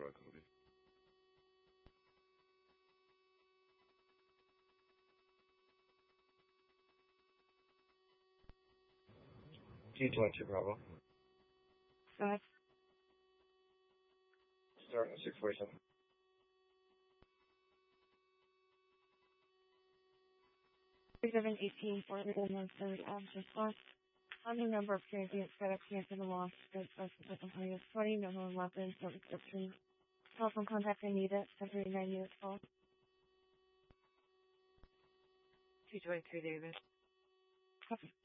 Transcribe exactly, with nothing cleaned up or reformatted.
Rock, copy. T twenty-two Bravo. Five. Starting at six forty-seven. Seven eighteen four one third option plus. On the number of transients that have canceled the loss, good suspect the highest twenty, no known weapons, no description. Telephone contact I need it, seven nine units call. two twenty-three David. Copy.